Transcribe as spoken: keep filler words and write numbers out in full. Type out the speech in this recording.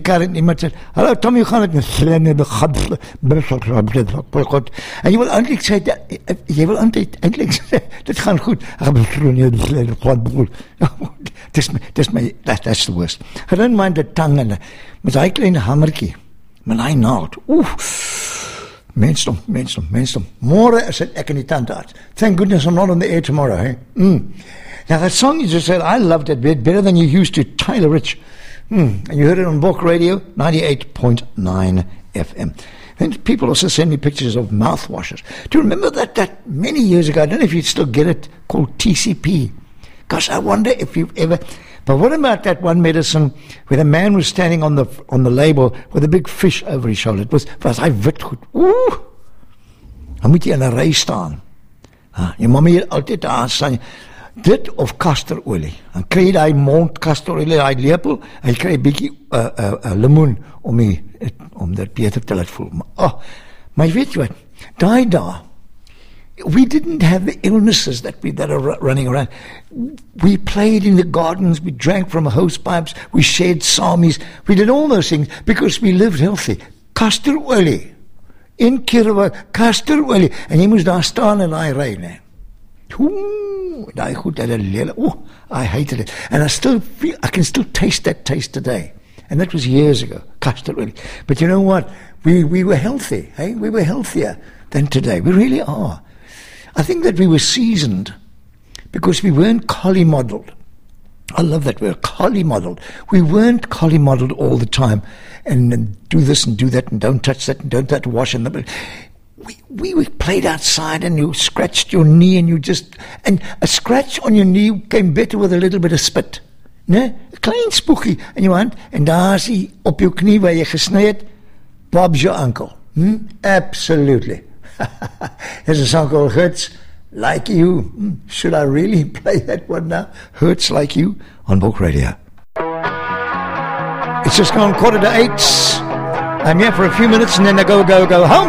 kar en iemand sê, hallo Tom, hoe gaan het met slenne begad? En jy wil eintlik sê, jy wil eintlik sê, dit gaan goed. Dis dis my, that, that's the worst. I don't mind the tongue en met hy klein hamertjie, met hy naald. Oef, mensdom, mensdom, mensdom. Môre is dit ek in die tandarts. Thank goodness I'm not on the air tomorrow, eh? Mm. Now that song you just said, I loved it better than you used to, Tyler Rich. Hmm. And you heard it on Book Radio, ninety-eight point nine F M. And people also send me pictures of mouthwashes. Do you remember that that many years ago, I don't know if you still get it, called T C P. Gosh, I wonder if you've ever... But what about that one medicine where the man was standing on the on the label with a big fish over his shoulder? It was, was hy wit goed. Oeh! Dan moet jy in 'n ry staan. Ah, jy mamma hier altyd daar staan. Dit of kasterolie. Dan kry jy daai mond kasterolie, daai lepel, en jy kry 'n bietjie uh, uh, uh, lemoen om die, om dit beter te laat voel. Maar, oh, maar jy weet wat, daai daar, we didn't have the illnesses that we that are running around. We played in the gardens, we drank from hose pipes, we shared psalmies, we did all those things because we lived healthy. Kasterolie. Een keer wat kasterolie, en jy moes daar staan in daai ry, nee. Ooh, daai goed, dat lele. Oh, I hated it. And I still feel, I can still taste that taste today. And that was years ago, custard really. But you know what? We we were healthy, hey? We were healthier than today. We really are. I think that we were seasoned because we weren't collie modeled. I love that word, collie modeled. We weren't collie modeled all the time and, and do this and do that and don't touch that and don't that wash and the We, we we played outside and you scratched your knee and you just, and a scratch on your knee came better with a little bit of spit. Nee, 'n klein spoegie in jou hand en daar is hy op jou knie waar jy gesny het, Bob's your uncle. Hmm? Absolutely. There's a song called Hurts Like You. Hmm. Should I really play that one now? Hurts Like You on Book Radio. It's just gone quarter to eight. I'm here for a few minutes and then I go, go, go home.